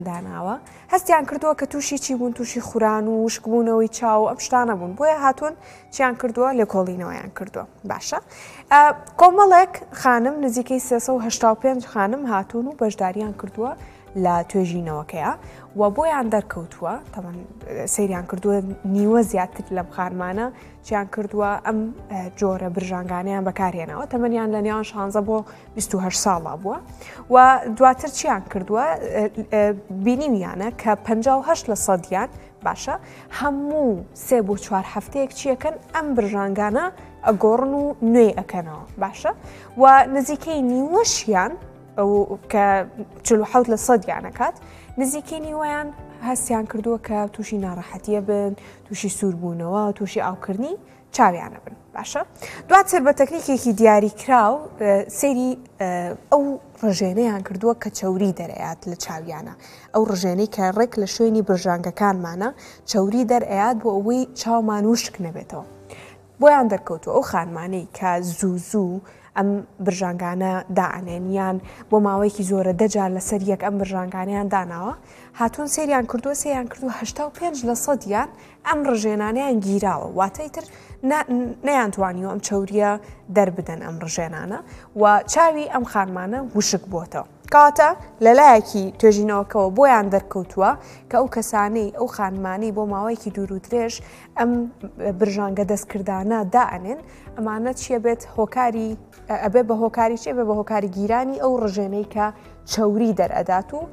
داناوە هەستیان کردووە کە تووشی چی بوون تووشی خوران و وشکبوونەوەی چاو ئەم شتانە بوون بۆیە هاتوون چیان کردووە لێکۆڵینەوەیان کردووە باشە کۆمەڵێک خانم نزیکەی 385 خانم هاتوون و بەشداریان کردووە لە توێژینەوەکەیە و بۆیان دەرکەوتووە تەمان سەیریان کردووە نیوە زیاتر لەم خانمانە چیان کردووە ئەم جۆرە برژانگانیان بەکارهێنەوە تەمەنیان لە نێوان 16 بۆ 28 ساڵا بووە و دواتر چیان کردووە بینیویانە کە 58 لە سەدیان باشە هەموو 3 بۆ 4 هەفتەیەک چیەکەن ئەم برژانگانە ئەگۆڕن و نوێ ئەکەنەوە باشە و نزیکەی نیوەشیان کە 47 لە سەدیانەکات نزیکەی نیوەیان هەستیان کردووە کە تووشی ناڕەحەتیە بن تووشی سووربوونەوە تووشی ئاوکردنی چاویانە بن باشە دواتر بە تەکنیکێکی دیاریکراو سەیری ئەو ڕژێنەیان کردووە کە چەوری دەرەیات لە چاویانە ئەو ڕژێنەی کە ڕێک لە شوێنی برژانگەکانمانە چەوری دەرئات بۆ ئەوەی چاومان وشک نەبێتەوە بۆیان دەرکەوتووە ئەو خانمانەی کە زوو ئەم برژانگانە دائنێنیان بۆ ماوەیەکی زۆرە دەجار لەسەر یەک ئەم برژانگانیان داناوە هاتوون سەیریان کردووە سەیان کردووە 85 لە سەدیان ئەم ڕژێنانیان گیراوە واتەی تر نەیانتوانیوە ئەم چەوریە دەربدەن ئەم ڕژێنانە و چاوی ئەم خانمانە وشک بووەتەوە کاتە لەلایەکی توێژینەوەکەوە بۆیان دەرکەوتووە کە ئەو کەسانەی ئەو خانمانەی بۆ ماوەیەکی دوور و درێژ ئەم برژانگە دەستکردانە دائنێن ئەمانە چیە بێت هۆکاری ئەبێ بە هۆکاری چێ بێ بە هۆکاری گیرانی ئەو ڕژێنەی کە چەوری دەرئەدات و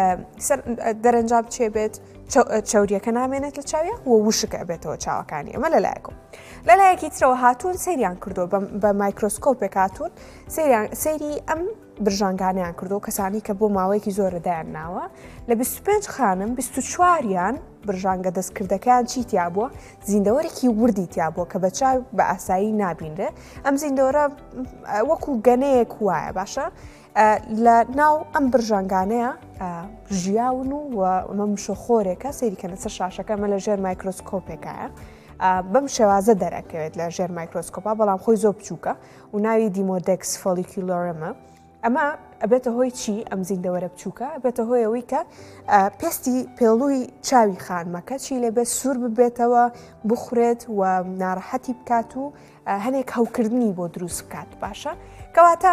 دەرەنجام چێ بێت چەوریەکە نامێنێت لە چاویە و وشکە بێتەوە چاوەکانی ئەمە لەلایەکەوە لەلایەکی ترەوە هاتوون سەیریان کردووە بە مایکرۆسکۆپێک هاتوون سەیری ئەم برژانگانیان کردو کەسانی کە بۆ ماوەیەکی زۆرە دایان ناوە لە 25 خانم 24یان برژانگە دەستکردەکەیان چیتیا بووە زیندەوەرێکی وردی تیا بووە کە بە چاو بە ئاسایی نابینرێ ئەم زیندەوەرە وەکو گەنەیەک وایە باشە لە ناو ئەم برژانگانەیە ژیاون و ئەمە مشۆخۆرێکە سەیریکەنە سەر شاشەکە ئەمە لە ژێر مایکرۆسکۆپێکایە بەم شێوازە دەرەکەوێت لە ژێر مایکرۆسکۆپا بەڵام خۆی زۆر بچووکە و ناوی دیمۆدەکس فۆلیکیولۆرەمە ئەمە ئەبێتە هۆی چی ئەم زیندەوەرە بچووکە ئەبێتە هۆی ئەوەی کە پێستی پێڵووی چاوی خانمەکە چی لێبێت سوور ببێتەوە بخورێت و ناڕەحەتی بکات و هەنێک هەوکردنی بۆ دروست بکات باشە کەواتە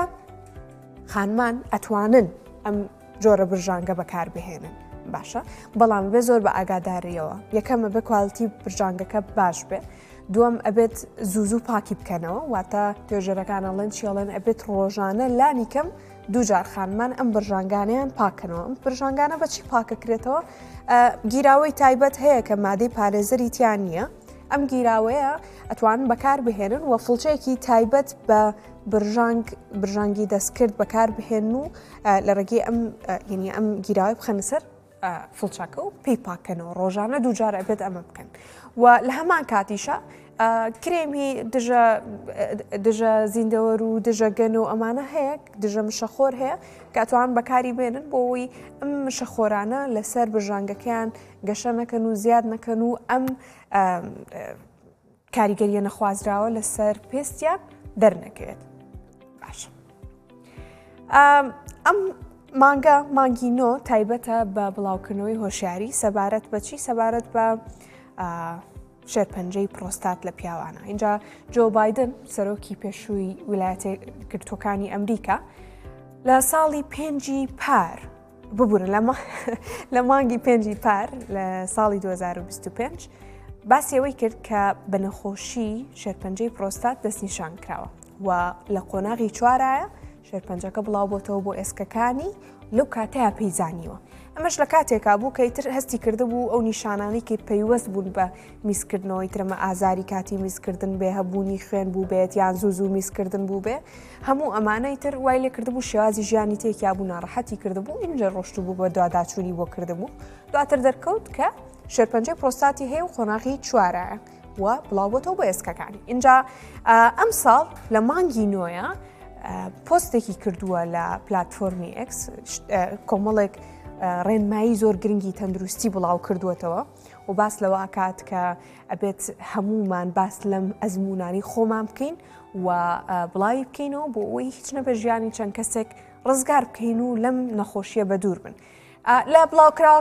خانمان ئەتوانن ئەم جۆرە برژانگە بەکاربهێنن باشە بەڵام بێ زۆر بە ئاگاداریەوە یەکەمە بە کواڵیتی برژانگەکە باش بێ دووەم ئەبێت زوو پاکی بکەنەوە واتە توێژەرەکان ئەڵێن چیڵێن ئەبێت ڕۆژانە لانی کەم دووجار خانمان ئەم برژانگانیان پاکەنەوە ئەم برژانگانە بەچی پاکەکرێتەوە گیراوەی تایبەت هەیە کە مادەی پارێزەری تیان نییە ئەم گیراوەیە ئەتوانن بەکار بهێنن و فڵچەیەکی تایبەت بە برژانگی دەستکرد بەکار بهێن و لە ڕێگەی ینی ئەم گیراوی بخەنە سەر فڵچەکە و پێی پاکەنەوە ڕۆژانە دووجار ئەبێت ئەمە بکەن و لە هەمان کاتیشە کرێمی دژە زیندەوەر و دژە گەن و ئەمانە هەیە دژە مشەخۆر هەیە کاتوان بەکاری بێنن بۆ ئەوی ئەم مشەخۆرانە لەسەر برژانگەکەیان گەشە نەکەن و زیاد نەکەن و ئەم کاریگەریە نەخوازراوە لەسەر پێستیان دەرنەکەوێت باش ئەم مانگی نۆ تایبەتە بە بڵاوکردنەوەی هۆشیاری سەبارەت بە چی سەبارەت بە شێرپەنجەی پرۆستات لە پیاوانە اینجا جۆ بایدن سەرۆکی پێشووی ویلایەتە یەکگرتووەکانی ئەمریکا لە ساڵی 5 پار ببوورە لە مانگی 5 پار لە ساڵی 2025 باسیەوەی کرد کە بە نەخۆشی شێرپەنجەی پرۆستات دەستنیشان کراوە و لە قۆناغی چوارایە شێرپەنجەکە بڵاو بۆتەوە بۆ ئێسکەکانی لەو کاتەیە پەیزانیوە ئەمەش لە کاتێکا بوو کە ئیتر هەستی کرده بوو ئەو نیشانانی کە پەیوەست بوون بە میسکردنەوەی ترمە ئازاری کاتی میسکردن بێ هەبوونی خوێن بوو بێت یان زوو میسکردن بوو بێ هەموو ئەمانەی تر وای لێ کرده بوو شێوازی ژیانی تێکیا بوو ناڕەحەتی کرده بوو اینجا ڕۆشت بوو بە دواداچوونی بۆ کرده بوو دواتر دەرکەوت کە شێرپەنجەی پرۆستاتی هەیە و قۆناغی چوارایە و بڵاو بۆتەوە بۆ ئێسکەکانی اینجا ئەم ساڵ لە مانگی نۆیە پۆستێکی کردووە لە پلاتفۆرمی ئێکس کۆمەڵێک ڕێنمایی زۆر گرنگی تەندروستی بڵاو کردووەتەوە و باس لەوە ئاکات کە ئەبێت هەمومان باس لەم ئەزمونانی خۆمان بکەین و بڵاوی بکەینەوە بۆ ئەوەی هیچ نەبە ژیانی چەند کەسێک ڕزگار بکەین و لەم نەخۆشیە بە دوور بن. لە بڵاوکراوە